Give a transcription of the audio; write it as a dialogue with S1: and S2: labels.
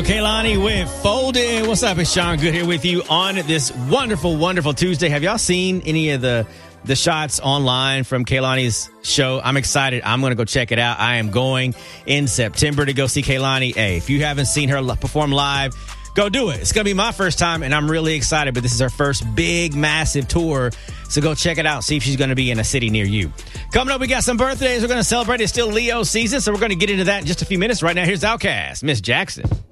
S1: Kaylani with Folded. What's up? It's Sean Good here with you on this wonderful, wonderful Tuesday. Have y'all seen any of the shots online from Kaylani's show? I'm excited. I'm going to go check it out. I am going in September to go see Kaylani. Hey, if you haven't seen her perform live, go do it. It's going to be my first time, and I'm really excited, but this is her first big, massive tour. So go check it out. See if she's going to be in a city near you. Coming up, we got some birthdays we're going to celebrate. It's still Leo season, so we're going to get into that in just a few minutes. Right now, here's Outkast, Miss Jackson.